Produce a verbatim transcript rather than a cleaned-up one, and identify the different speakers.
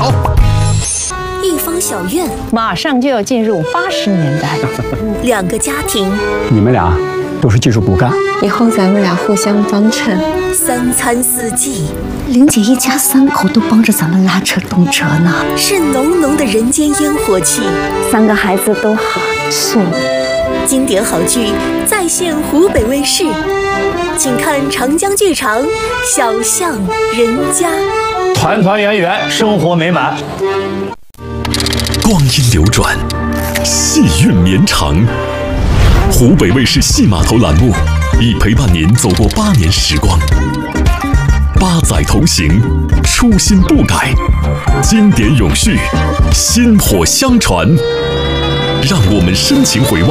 Speaker 1: 好。
Speaker 2: 一方小院，
Speaker 3: 马上就要进入八十年代。
Speaker 2: 两个家庭，
Speaker 4: 你们俩都是技术骨干，
Speaker 5: 以后咱们俩互相帮衬。
Speaker 2: 三餐四季，
Speaker 6: 玲姐一家三口都帮着咱们拉车动车呢，
Speaker 2: 是浓浓的人间烟火气。
Speaker 6: 三个孩子都好素。
Speaker 2: 经典好剧再现湖北卫视，请看长江剧场《小巷人家》，
Speaker 7: 团团圆圆，生活美满。
Speaker 8: 光阴流转，戏韵绵长。湖北卫视戏码头栏目已陪伴您走过八年时光，八载同行，初心不改，经典永续，薪火相传。让我们深情回望